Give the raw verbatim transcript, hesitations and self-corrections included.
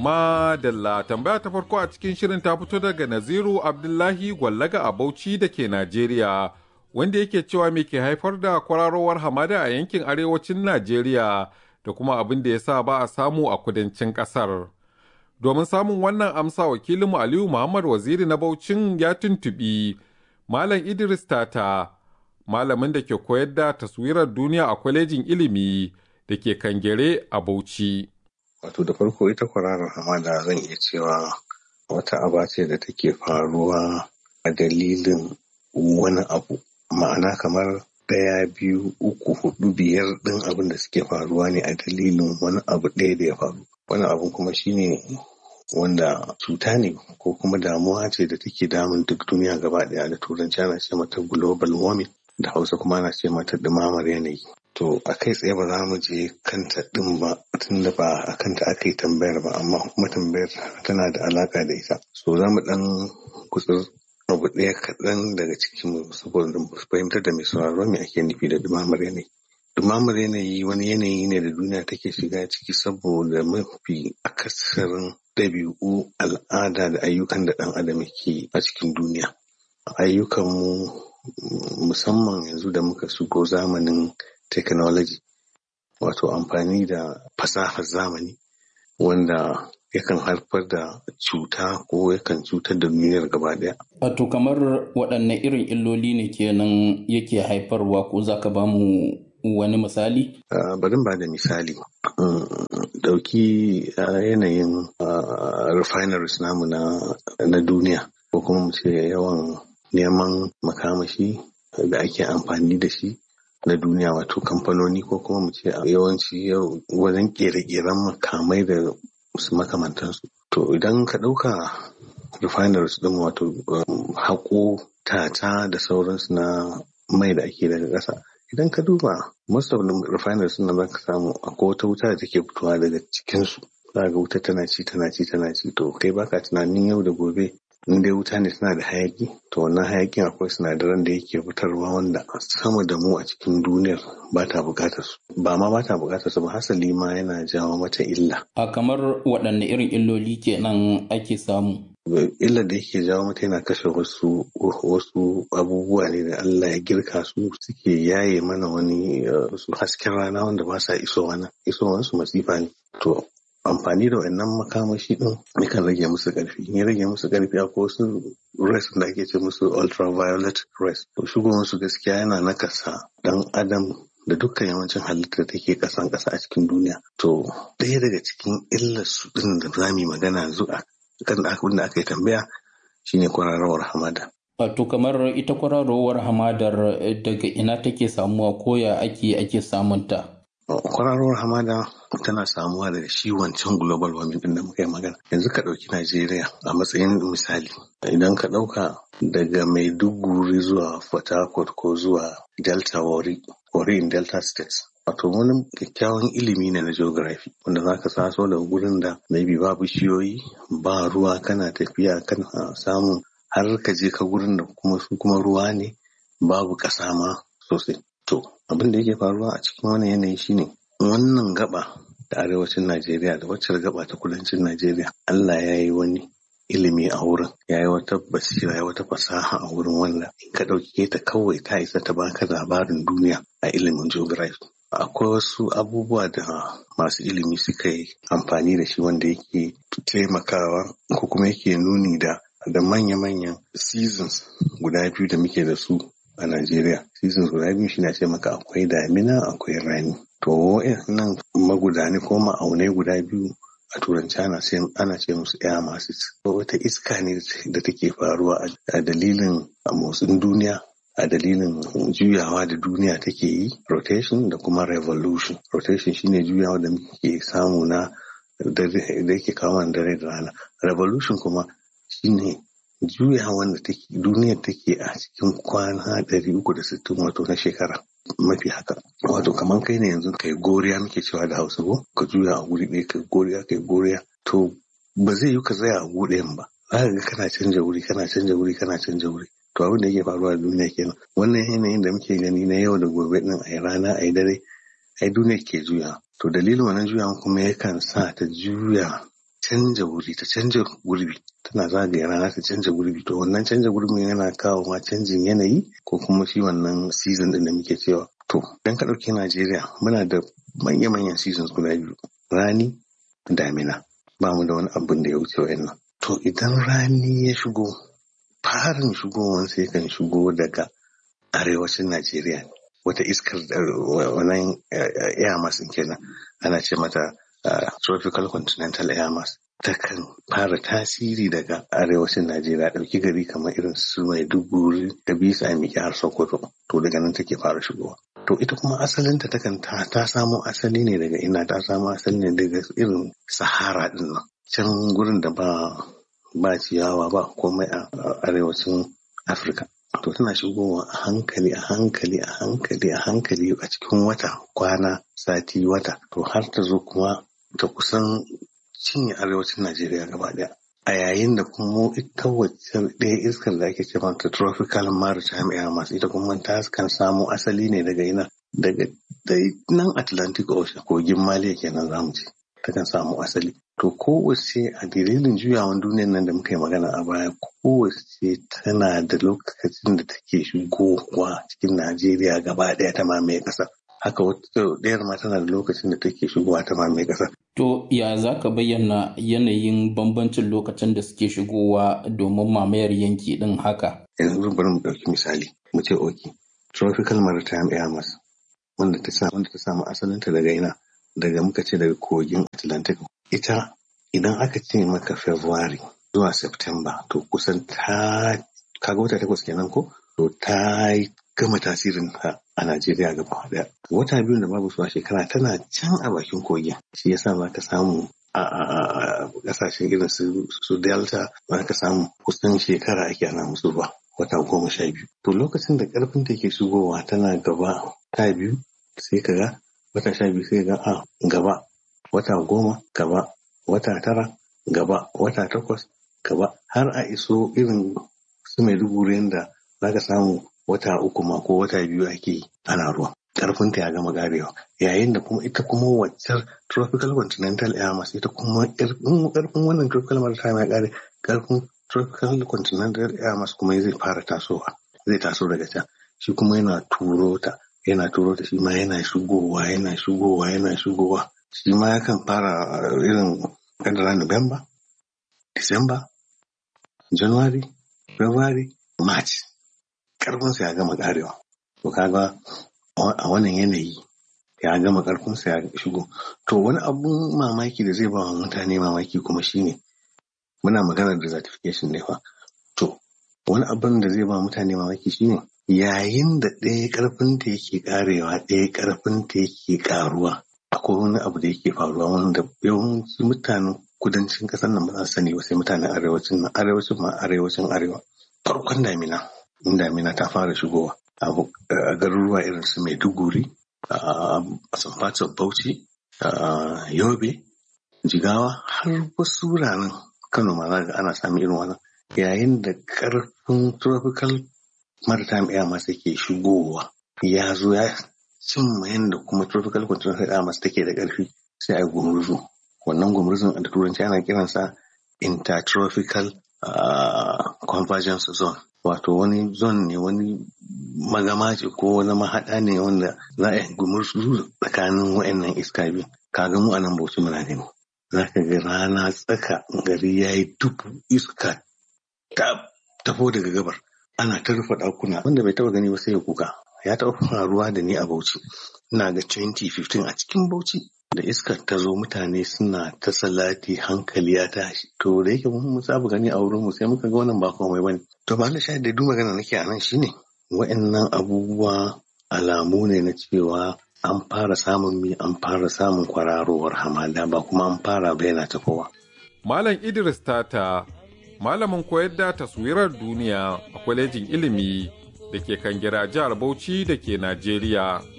Madalla tambaya ta farko a cikin shirin ta fito daga Naziru Abdullahi Gwallaga a Bauchi da ke Najeriya, wanda yake cewa me ke haifar da kwararowar hamada a yankin arewacin Najeriya da kuma abin da ya sa ba a samu a kudancin ƙasar. Domin samun wannan amsa wakilinmu Aliyu Muhammad Waziri na Bauchin ya tuntuɓi Malam Idris Tata, malamin da ke koyar da taswirar duniya a kwalejin ilimi da ke Kangere a Bauchi. Wato da farko ita kwararar hamada zan iya cewa wata aba ce da take faruwa a dalilin wani abu, ma'ana kamar ɗaya biyu uku hudu biyar ɗin abin da suke faruwa ne a dalilin wani abu ɗaya da ya faru. Wani abu kuma shine wanda cuta ne ko kuma damuwa ce da take damun duk duniya gaba ɗaya. Da turanci ana ce mata global warming, da hausa kuma ana ce mata ɗumamar yanayi. To a kai tsaye ba za mu je kanta ɗin ba tun da ba a kanta aka yi tambayar ba, amma kuma tambayar tana da alaƙa da ita. So za mu ɗan gutsur abu ɗaya kaɗan daga cikin saboda fahimtar da mai sauraro me ake nufi da ɗumamar yanayi. Ɗumamar yanayi wani yanayi ne da duniya take shiga ciki saboda mafi akasarin ɗabi'u, al'ada da ayyukan da ɗan adam yake a cikin duniya. Ayyukanmu musamman yanzu da muka shigo zamanin technology, wato amfani da fasahar zamani wanda yakan haifar da cuta ko yakan cutar da duniyar gaba ɗaya. Wato kamar waɗanne irin illoli ne kenan yake haifarwa, ko za ka ba mu wani misali? Uh, bari ba da misali. Ɗauki uh, yanayin uh, refineries namu na, na duniya, ko kuma mu ce yawan neman makamashi da ake amfani da shi na duniya, wato kamfanoni ko kuma mu ce yawanci wajen kere-keren makamai da su makamantansu. To idan ka ɗauka refineries ɗin, wato haƙo tata da sauransu na mai da ake daga ƙasa, idan ka duba most of the refineries ɗin za ka samu akwai wata wuta da take fitowa daga cikinsu. Za ga wuta tana ci tana ci tana ci, to kai baka tunanin yau da gobe in dai wuta ne tana da hayaki, to wannan hayakin akwai sinadaran da yake fitarwa wanda sama da mu a cikin duniyar ba ta bukatar su, ba ma ba ta bukatar su ba, hasali ma yana jawo mata illa. A kamar waɗanne irin illoli kenan ake samu? Illar da yake jawo mata yana kashe wasu wasu abubuwa ne da Allah ya girka su, suke yaye mana wani wasu hasken rana wanda ba sa isowa nan, isowansu masifa ne. To amfani da wannan makamashi din yakan rage musu ƙarfi. Ya rage musu ƙarfi a wasu rays da ake ce musu ultraviolet rays. To shigowar su gaskiya yana nakasa ɗan adam da dukkan yawancin halittar da take ƙasan ƙasa a cikin duniya. To ɗaya daga cikin illar su din da za mu yi magana yanzu a kan abin da aka yi tambaya shine kwararowar hamada. Wato kamar ita kwararowar hamadar daga ina take samuwa, ko ya ake ake samunta? Kwararowar hamada tana samuwa daga shi wancan global warming din da muka yi magana. Yanzu ka ɗauki Najeriya a matsayin misali. Idan ka ɗauka daga Maiduguri zuwa Port Harcourt ko zuwa Delta Warri, Warri in Delta States. Wato wani kyakkyawan ilimi ne na geography wanda za ka saso daga gurin da maybe ba bishiyoyi, ba ruwa, kana tafiya kana samun har ka je ka gurin da kuma su kuma ruwa ne, babu ƙasa ma sosai. To abin da yake faruwa a cikin wannan yanayi shine wannan gaba da arewacin Najeriya da wacce gaba ta kudancin Najeriya, Allah ya yi wani ilimi a wurin, ya yi wata basira, ya yi wata fasaha a wurin wanda in ka ɗauke ta kawai ta isa ta baka labarin duniya a ilimin geography. Akwai wasu abubuwa da masu ilimi suka yi amfani da shi wanda yake taimakawa ko kuma yake nuni da da manya-manyan seasons guda biyu da muke da su a Najeriya. Seasons guda biyu shi na ce maka akwai damina akwai rani. To nan magudani ko ma'aunai guda biyu a turanci ana ce ana ce musu air masses. Wata iska ne da take faruwa a dalilin motsin duniya, a dalilin juyawa da duniya take yi, rotation da kuma revolution. Rotation shine juyawa da muke samu na da yake kawo dare da rana. Revolution kuma shine juyawan da take duniyar take a cikin kwana ɗari uku da sittin, wato na shekara mafi haka. Wato kamar kai ne yanzu kai goriya muke cewa da Hausa ko ka juya a guri ɗaya kai goriya kai goriya, to ba zai yi ka tsaya a guri ɗayan ba, za ka ga kana canja wuri kana canja wuri kana canja wuri. To abin da yake faruwa a duniya kenan. Wannan yanayin da muke gani na yau da gobe din, ai rana ai dare, ai duniya ke juya. To dalilin wannan juyawan kuma yakan sa ta juya canja wuri ta canja gurbi tana zagaya rana ta canja gurbi to wannan canja gurbin yana kawo ma canjin yanayi ko kuma shi wannan season din da muke cewa to dan ka ɗauki Najeriya muna da manya-manyan seasons guda biyu rani damina ba mu da wani abin da ya wuce wa'annan to idan rani ya shigo farin shigowan sai kan shigo daga arewacin Najeriya wata iskar wannan air mass kenan ana ce mata tropical continental air mass takan fara tasiri daga arewacin Najeriya ɗauki gari kamar irin su Maiduguri da bisa a miƙe har Sokoto to daga nan take fara shigowa to ita kuma asalinta takan ta, ta samo asali ne daga ina ta samo asali ne daga irin Sahara din nan can gurin da ba ba ciyawa ba komai a arewacin Afirka to tana shigowa a hankali a hankali a hankali a hankali a cikin wata kwana sati wata to har ta zo kuma ta kusan cinye arewacin Najeriya gaba daya a yayin da kuma ita wacce ɗaya iskar da ake cewa ta tropical maritime air mass ita kuma ta kan samu asali ne daga ina daga dai nan Atlantic Ocean kogin Maliya kenan zamu ce ta kan samu asali to kowace a dalilin juyawan duniyar nan da muka yi magana a baya kowace tana da lokacin da take shigowa cikin Najeriya gaba daya ta mamaye ƙasa haka wata ɗayar ma tana da lokacin da take shigowa ta mamaye ƙasa. To ya za ka bayyana yanayin bambancin lokacin da suke shigowa domin mamayar yanki ɗin haka? Yanzu bari mu ɗauki misali mu ce oke tropical maritime air mass wanda ta samu wanda ta samu asalinta daga ina daga muka ce daga kogin Atlantic ita idan aka ce maka February zuwa September to kusan ta kaga wata takwas kenan ko to ta gama tasirin ta a Najeriya gaba daya. Wata biyu da babu su a shekara tana can a bakin kogin. Shi yasa za ka samu a kasashen irin su Delta za ka samu kusan shekara ake ana musu ruwa wata goma sha biyu. To lokacin da karfin ta ke shigowa tana gaba ta biyu sai ka ga wata sha biyu sai ga a gaba wata goma gaba wata tara gaba wata takwas gaba har a iso irin su Maiduguri da za ka samu wata uku ma ko wata biyu ake ana ruwa karfinta ya gama garewa yayin da kuma ita kuma waccar tropical continental air mass ita kuma karfin wannan tropical maritime ya kare karfin tropical continental air mass kuma zai fara tasowa zai taso daga can shi kuma yana turo ta yana turo ta shi ma yana shigowa yana shigowa yana shigowa shi ma yakan fara irin kadara November December January February March karfinsa ya gama karewa to kaga a wannan yanayi ya gama karfinsa ya shigo to wani abun mamaki da zai ba wa mutane mamaki kuma shine muna maganar desertification ne fa to wani abun da zai ba mutane mamaki shine yayin da ɗaya karfin ta yake karewa ɗaya karfin ta yake karuwa akwai wani abu da yake faruwa wanda yawanci mutanen kudancin ƙasar nan ba za su sani ba sai mutanen arewacin nan arewacin ma arewacin arewa farkon damina in damina ta fara shigowa a garuruwa irin su Maiduguri a some parts of Bauchi Yobe Jigawa har wasu wuraren Kano ma za ana samun irin wannan yayin da karfin tropical maritime air mass yake shigowa ya zo ya cimma yadda kuma tropical continental air mass take da ƙarfi sai a yi gumurzu wannan gumurzun da turanci ana kiransa intertropical convergence zone wato wani zone ne wani magama ce ko wani mahaɗa ne wanda za a yi gumurzu tsakanin wa'annan iska biyu kaga mu a nan Bauchi muna gani za ka ga rana tsaka gari ya yi dubu iska ta tafo daga gabar ana ta rufe ɗakuna wanda bai taɓa gani ba sai ya kuka ya taɓa faruwa da ni a Bauchi ina ga twenty fifteen a cikin Bauchi da iskar ta zo mutane suna ta salati hankali ya tashi to da yake mun saba gani a wurin mu sai muka ga wannan ba komai bane to ba na sha da duk magana nake a nan shine wa'annan abubuwa alamu ne na cewa an fara samun mi an fara samun kwararowar hamada ba kuma an fara bayyana ta kowa. Malam Idris Tata malamin koyar da taswirar duniya a kwalejin ilimi da ke Kangira jihar Bauchi da ke Najeriya.